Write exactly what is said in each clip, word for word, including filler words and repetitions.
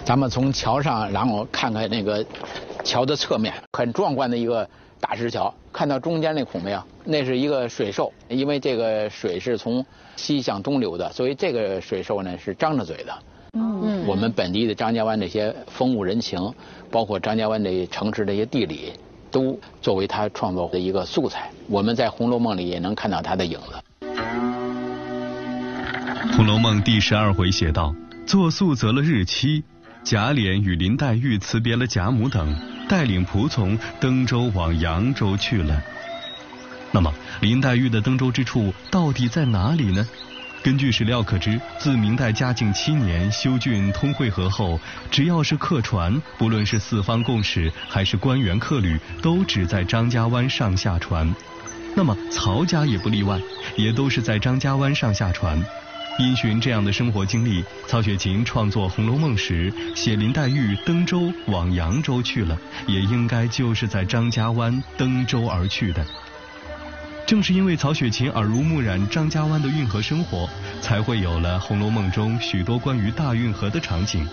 咱们从桥上，然后看看那个桥的侧面，很壮观的一个大石桥。看到中间那孔没有？那是一个水兽，因为这个水是从西向东流的，所以这个水兽呢是张着嘴的。嗯，我们本地的张家湾这些风物人情，包括张家湾的城市的一些地理，都作为他创作的一个素材。我们在《红楼梦》里也能看到他的影子。 《红楼梦》第十二回写道：作宿择了日期，贾琏与林黛玉辞别了贾母等，带领仆从登舟往扬州去了。那么林黛玉的登舟之处到底在哪里呢？根据史料可知，自明代嘉靖七年修浚通惠河后，只要是客船，不论是四方共使还是官员客旅，都只在张家湾上下船。那么曹家也不例外，也都是在张家湾上下船。因循这样的生活经历，曹雪芹创作《红楼梦》时写林黛玉登舟往扬州去了，也应该就是在张家湾登舟而去的。正是因为曹雪芹耳濡目染张家湾的运河生活，才会有了《红楼梦》中许多关于大运河的场景。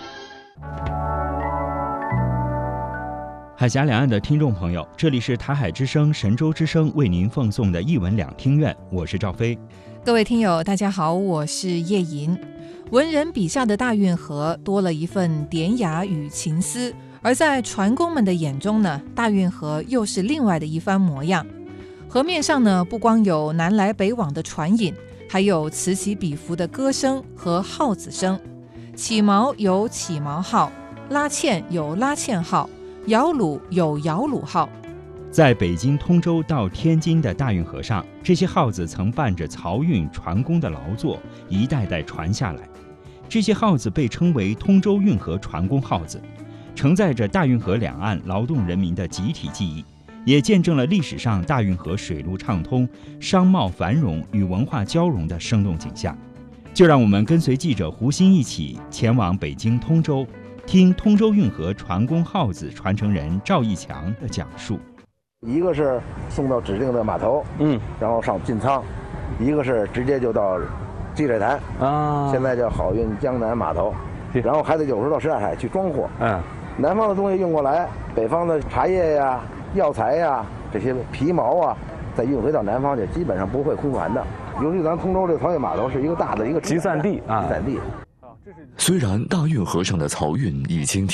海峡两岸的听众朋友，这里是台海之声神州之声为您奉送的一文两听院，我是赵飞。 各位听友大家好，我是叶莹。文人笔下的大运河多了一份典雅与情思，而在船工们的眼中呢，大运河又是另外的一番模样。河面上呢，不光有南来北往的船影，还有此起彼伏的歌声和号子声。起锚有起锚号，拉纤有拉纤号，摇橹有摇橹号。 在北京通州到天津的大运河上，这些号子曾伴着漕运船工的劳作，一代代传下来。这些号子被称为通州运河船工号子，承载着大运河两岸劳动人民的集体记忆，也见证了历史上大运河水路畅通、商贸繁荣与文化交融的生动景象。就让我们跟随记者胡鑫一起前往北京通州，听通州运河船工号子传承人赵义强的讲述。 一个是送到指定的码头，嗯，然后上进仓；一个是直接就到积水潭啊，现在叫好运江南码头，然后还得有时候到什刹海去装货。嗯，南方的东西运过来，北方的茶叶呀、药材呀、这些皮毛啊，再运回到南方去，基本上不会空船的。尤其咱通州这个漕运码头是一个大的一个集散地啊， 集散地。 虽然大运河上的漕运已经